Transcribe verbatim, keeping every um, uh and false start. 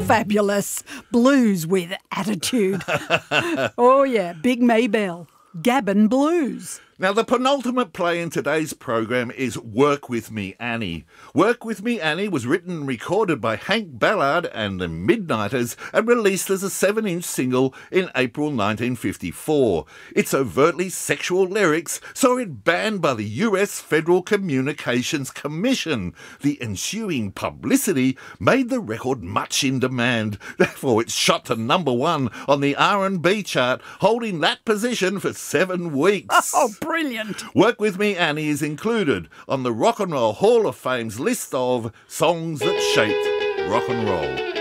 Fabulous. Blues with attitude. Oh, yeah. Big Maybelle. Gabon Blues. Now, the penultimate play in today's programme is Work With Me, Annie. Work With Me, Annie was written and recorded by Hank Ballard and the Midnighters and released as a seven-inch single in April nineteen fifty-four. Its overtly sexual lyrics saw it banned by the U S Federal Communications Commission. The ensuing publicity made the record much in demand. Therefore, it shot to number one on the R and B chart, holding that position for seven weeks. Oh, brilliant. Work With Me, Annie is included on the Rock and Roll Hall of Fame's list of songs that shaped rock and roll.